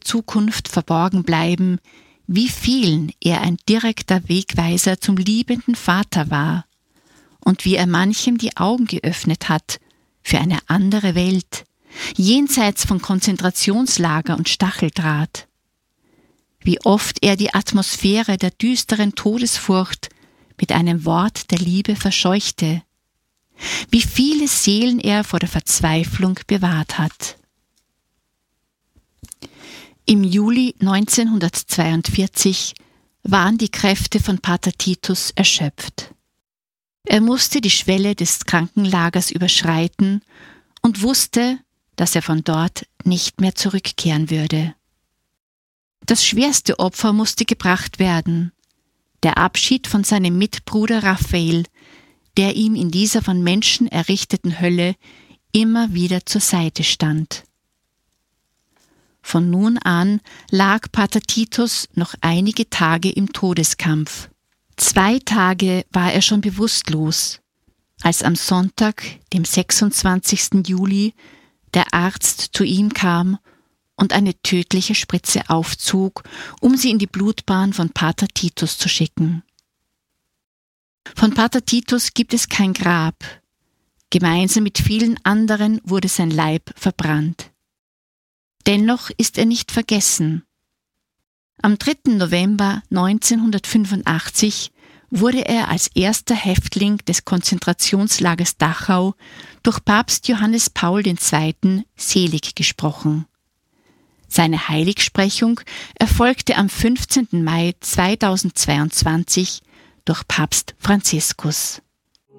Zukunft verborgen bleiben, wie vielen er ein direkter Wegweiser zum liebenden Vater war und wie er manchem die Augen geöffnet hat für eine andere Welt, jenseits von Konzentrationslager und Stacheldraht. Wie oft er die Atmosphäre der düsteren Todesfurcht mit einem Wort der Liebe verscheuchte, wie viele Seelen er vor der Verzweiflung bewahrt hat. Im Juli 1942 waren die Kräfte von Pater Titus erschöpft. Er musste die Schwelle des Krankenlagers überschreiten und wusste, dass er von dort nicht mehr zurückkehren würde. Das schwerste Opfer musste gebracht werden, der Abschied von seinem Mitbruder Raphael, der ihm in dieser von Menschen errichteten Hölle immer wieder zur Seite stand. Von nun an lag Pater Titus noch einige Tage im Todeskampf. 2 Tage war er schon bewusstlos, als am Sonntag, dem 26. Juli, der Arzt zu ihm kam und eine tödliche Spritze aufzog, um sie in die Blutbahn von Pater Titus zu schicken. Von Pater Titus gibt es kein Grab. Gemeinsam mit vielen anderen wurde sein Leib verbrannt. Dennoch ist er nicht vergessen. Am 3. November 1985 wurde er als erster Häftling des Konzentrationslagers Dachau durch Papst Johannes Paul II. Selig gesprochen. Seine Heiligsprechung erfolgte am 15. Mai 2022 durch Papst Franziskus.